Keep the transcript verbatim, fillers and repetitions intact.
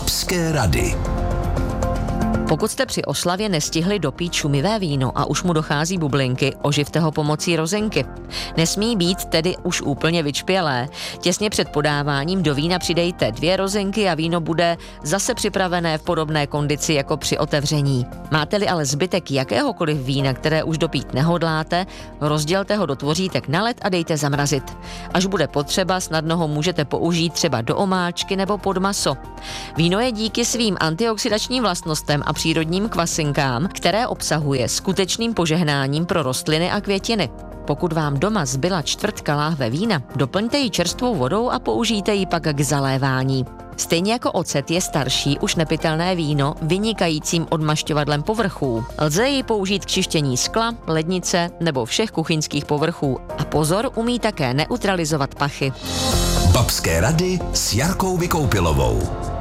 Babské rady. Pokud jste při oslavě nestihli dopít šumivé víno a už mu dochází bublinky, oživte ho pomocí rozinky. Nesmí být tedy už úplně vyčpělé. Těsně před podáváním do vína přidejte dvě rozinky a víno bude zase připravené v podobné kondici jako při otevření. Máte-li ale zbytek jakéhokoliv vína, které už dopít nehodláte, rozdělte ho do tvořítek na led a dejte zamrazit. Až bude potřeba, snadno ho můžete použít třeba do omáčky nebo pod maso. Víno je díky svým antioxidačním vlastnostem a přírodním kvasinkám, které obsahuje, skutečným požehnáním pro rostliny a květiny. Pokud vám doma zbyla čtvrtka láhve vína, doplňte ji čerstvou vodou a použijte ji pak k zalévání. Stejně jako ocet je starší, už nepitelné víno vynikajícím odmašťovadlem povrchů. Lze ji použít k čištění skla, lednice nebo všech kuchyňských povrchů. A pozor, umí také neutralizovat pachy. Babské rady s Jarkou Vykoupilovou.